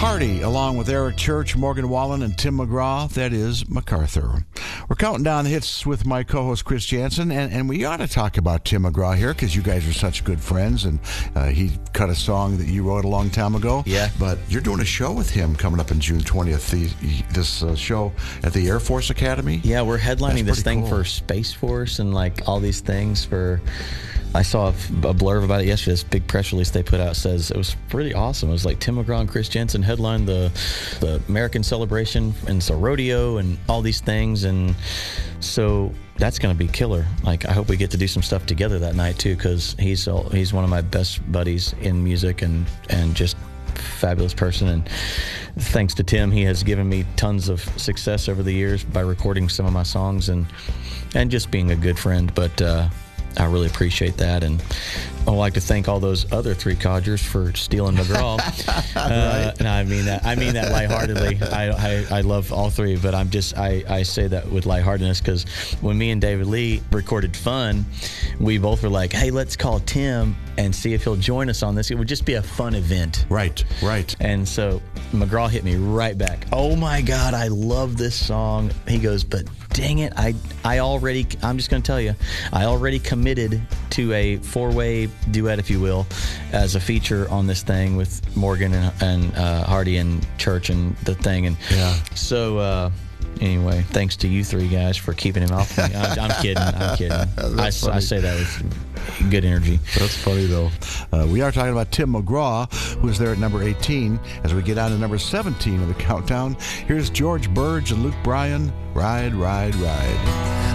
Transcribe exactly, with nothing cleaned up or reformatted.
Hardy, along with Eric Church, Morgan Wallen, and Tim McGraw. That is MacArthur. We're counting down hits with my co-host Chris Jansen, and, and we ought to talk about Tim McGraw here because you guys are such good friends, and uh, he cut a song that you wrote a long time ago. Yeah. But you're doing a show with him coming up on June twentieth, the, this uh, show at the Air Force Academy. Yeah, we're headlining That's this thing cool. for Space Force and like all these things for... I saw a, a blurb about it yesterday. This big press release they put out says it was pretty awesome. It was like Tim McGraw and Chris Jensen headlined the the American celebration, and it's a rodeo and all these things, and so that's going to be killer. Like, I hope we get to do some stuff together that night too, because he's he's one of my best buddies in music, and and just fabulous person. And thanks to Tim, he has given me tons of success over the years by recording some of my songs and and just being a good friend. But uh, I really appreciate that, and I'd like to thank all those other three codgers for stealing McGraw. uh, Right. And I mean that. I mean that lightheartedly. I, I I love all three, but I'm just I, I say that with lightheartedness because when me and David Lee recorded "Fun," we both were like, "Hey, let's call Tim and see if he'll join us on this. It would just be a fun event." Right, right. And so McGraw hit me right back. "Oh my God, I love this song." He goes, "But dang it, I I already, I'm just going to tell you, I already committed to a four-way duet, if you will, as a feature on this thing with Morgan and, and uh, Hardy and Church and the thing." And Yeah. so uh, anyway, thanks to you three guys for keeping him off me. I'm, I'm kidding. I'm kidding. I, I say that with good energy. That's funny, though. Uh, we are talking about Tim McGraw, who's there at number eighteen. As we get on to number seventeen of the countdown, here's George Burge and Luke Bryan, Ride, Ride, Ride.